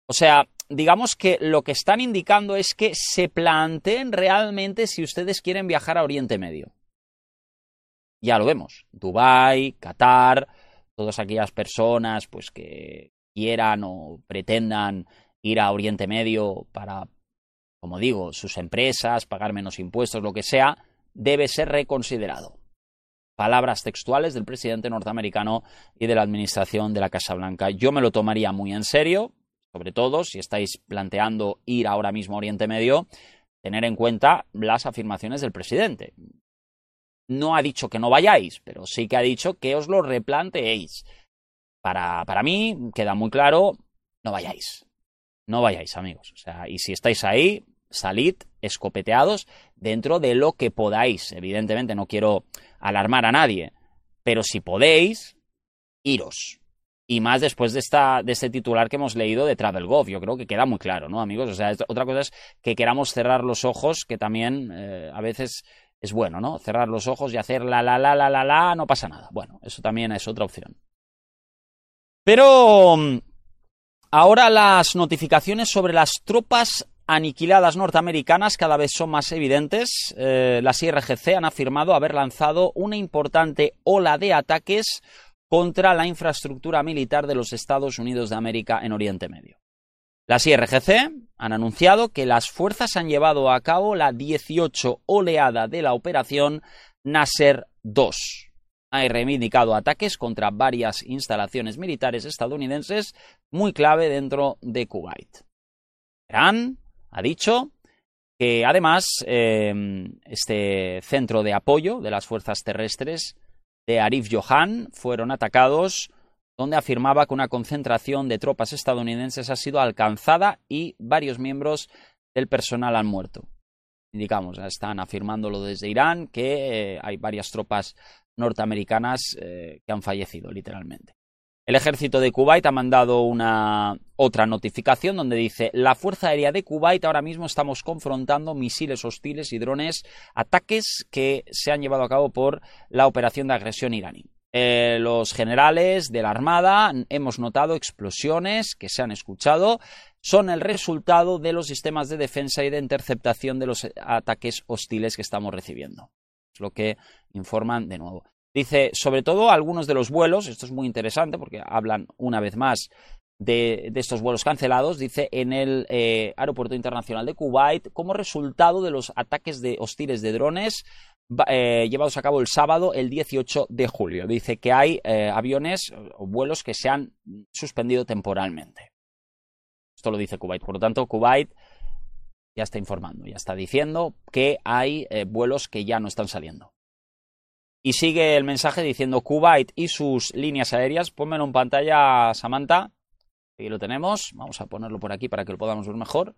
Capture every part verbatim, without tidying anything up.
O sea, digamos que lo que están indicando es que se planteen realmente si ustedes quieren viajar a Oriente Medio. Ya lo vemos. Dubái, Qatar, todas aquellas personas pues que quieran o pretendan ir a Oriente Medio para, como digo, sus empresas, pagar menos impuestos, lo que sea, debe ser reconsiderado. Palabras textuales del presidente norteamericano y de la administración de la Casa Blanca. Yo me lo tomaría muy en serio, sobre todo si estáis planteando ir ahora mismo a Oriente Medio, tener en cuenta las afirmaciones del presidente. No ha dicho que no vayáis, pero sí que ha dicho que os lo replanteéis. Para, para mí queda muy claro, no vayáis. No vayáis, amigos. O sea, y si estáis ahí, salid escopeteados dentro de lo que podáis. Evidentemente no quiero alarmar a nadie, pero si podéis, iros. Y más después de, esta, de este titular que hemos leído de TravelGov. Yo creo que queda muy claro, ¿no, amigos? O sea, otra cosa es que queramos cerrar los ojos, que también eh, a veces es bueno, ¿no? Cerrar los ojos y hacer la, la, la, la, la, la, no pasa nada. Bueno, eso también es otra opción. Pero ahora las notificaciones sobre las tropas aniquiladas norteamericanas cada vez son más evidentes. Eh, las I R G C han afirmado haber lanzado una importante ola de ataques contra la infraestructura militar de los Estados Unidos de América en Oriente Medio. Las I R G C han anunciado que las fuerzas han llevado a cabo la dieciocho oleada de la operación Nasser dos. Ha reivindicado ataques contra varias instalaciones militares estadounidenses muy clave dentro de Kuwait. Irán ha dicho que además eh, este centro de apoyo de las fuerzas terrestres de Arif Johan fueron atacados, donde afirmaba que una concentración de tropas estadounidenses ha sido alcanzada y varios miembros del personal han muerto. Indicamos, están afirmándolo desde Irán, que eh, hay varias tropas norteamericanas eh, que han fallecido, literalmente. El ejército de Kuwait ha mandado una otra notificación donde dice: la Fuerza Aérea de Kuwait ahora mismo estamos confrontando misiles hostiles y drones, ataques que se han llevado a cabo por la operación de agresión iraní. Eh, los generales de la Armada hemos notado explosiones que se han escuchado, son el resultado de los sistemas de defensa y de interceptación de los ataques hostiles que estamos recibiendo. Es lo que informan de nuevo. Dice, sobre todo algunos de los vuelos, esto es muy interesante porque hablan una vez más de, de estos vuelos cancelados, dice, en el eh, aeropuerto internacional de Kuwait, como resultado de los ataques de hostiles de drones eh, llevados a cabo el sábado, el dieciocho de julio. Dice que hay eh, aviones o vuelos que se han suspendido temporalmente. Esto lo dice Kuwait. Por lo tanto, Kuwait ya está informando, ya está diciendo que hay eh, vuelos que ya no están saliendo. Y sigue el mensaje diciendo: Kuwait y sus líneas aéreas, pónmelo en pantalla, Samantha, aquí lo tenemos, vamos a ponerlo por aquí para que lo podamos ver mejor.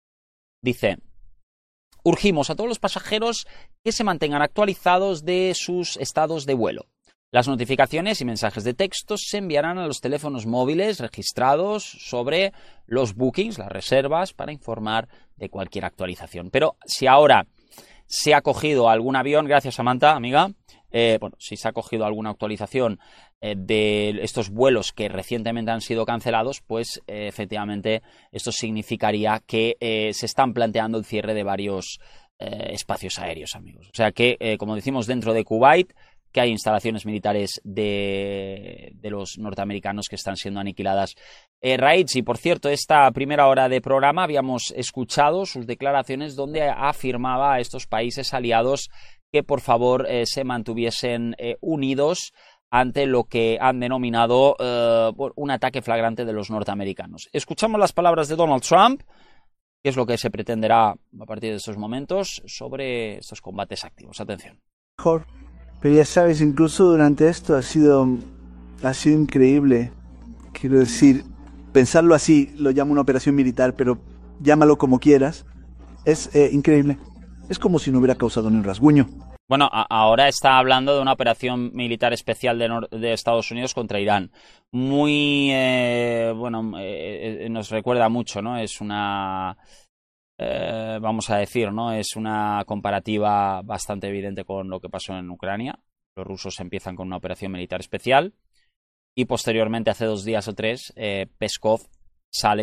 Dice: urgimos a todos los pasajeros que se mantengan actualizados de sus estados de vuelo. Las notificaciones y mensajes de texto se enviarán a los teléfonos móviles registrados sobre los bookings, las reservas, para informar de cualquier actualización. Pero si ahora se ha cogido algún avión, gracias Samantha, amiga, Eh, bueno, si se ha cogido alguna actualización eh, de estos vuelos que recientemente han sido cancelados, pues eh, efectivamente esto significaría que eh, se están planteando el cierre de varios eh, espacios aéreos, amigos. O sea que, eh, como decimos, dentro de Kuwait, que hay instalaciones militares de, de los norteamericanos que están siendo aniquiladas. Eh, Raids, y por cierto, esta primera hora de programa habíamos escuchado sus declaraciones donde afirmaba a estos países aliados que por favor eh, se mantuviesen eh, unidos ante lo que han denominado eh, un ataque flagrante de los norteamericanos. Escuchamos las palabras de Donald Trump, que es lo que se pretenderá a partir de estos momentos sobre estos combates activos. Atención. Mejor, pero ya sabes, incluso durante esto ha sido, ha sido increíble. Quiero decir, pensarlo así, lo llamo una operación militar, pero llámalo como quieras, es eh, increíble. Es como si no hubiera causado ni un rasguño. Bueno, a- ahora está hablando de una operación militar especial de, Nor- de Estados Unidos contra Irán. Muy, eh, bueno, eh, eh, nos recuerda mucho, ¿no? Es una, eh, vamos a decir, ¿no? Es una comparativa bastante evidente con lo que pasó en Ucrania. Los rusos empiezan con una operación militar especial y posteriormente, hace dos días o tres, eh, Peskov sale